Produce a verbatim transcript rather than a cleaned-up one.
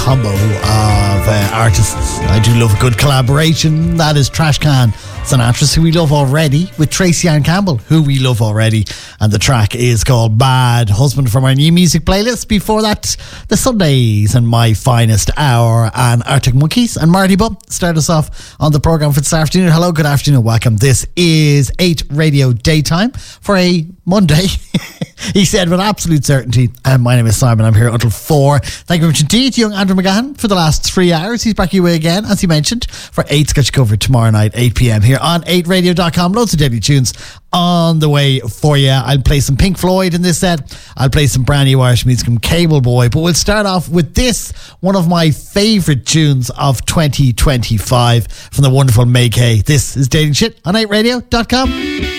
combo of uh, artists. I do love a good collaboration. That is Trashcan Sinatra's, who we love already, with Tracy Ann Campbell, who we love already. And the track is called Bad Husband from our new music playlist. Before that, The Sundays and My Finest Hour and Arctic Monkeys and Marty Bum start us off on the programme for this afternoon. Hello, good afternoon, welcome. This is eight Radio Daytime for a Monday. He said with absolute certainty. And my name is Simon. I'm here until four. Thank you very much indeed to young Andrew McGahan for the last three hours. He's back your way again, as he mentioned, for eight's got you covered tomorrow night, eight p.m. here on eight radio dot com. Loads of daily tunes on the way for you. I'll play some Pink Floyd in this set. I'll play some brand new Irish music from Cable Boy. But we'll start off with this, one of my favourite tunes of twenty twenty-five from the wonderful May Kay. This is Dating Shit on eight radio dot com.